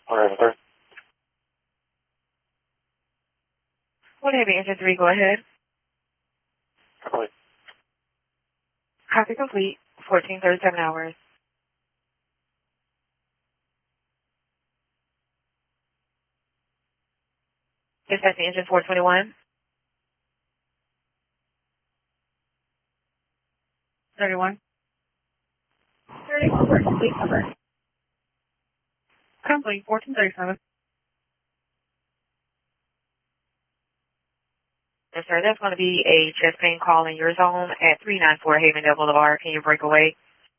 103. One Heavy Engine 3, go ahead. Complete. Copy complete. 14:37 hours. Dispatch the engine 421. 31. 31 for complete cover. Complete 1437. Yes, sir. That's going to be a chest pain call in your zone at 394 Havendale Boulevard. Can you break away?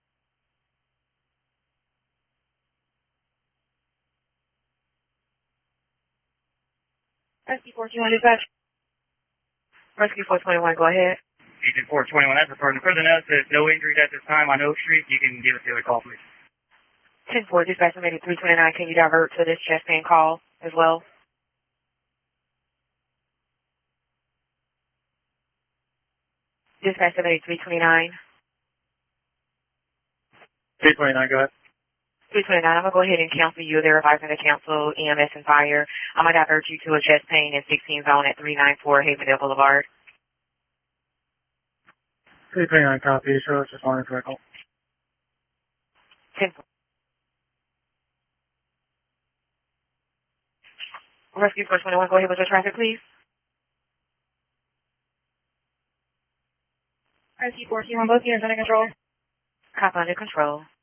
Rescue 421, dispatch. Rescue 421, go ahead. Agent 421, that's referring to further notes. There's no injuries at this time on Oak Street. You can give us the other call, please. 10-4, dispatch estimated 329. Can you divert to this chest pain call as well? Dispatch estimated 329. 329, go ahead. 329, I'm going to go ahead and cancel you. They're advising to cancel EMS and fire. I'm going to divert you to a chest pain and 16 zone at 394 Havendale Boulevard. 329 copy. Show us responding to our call. 10-4. Rescue 421, go ahead with your traffic, please. Rescue 421, both units under control. Cop under control.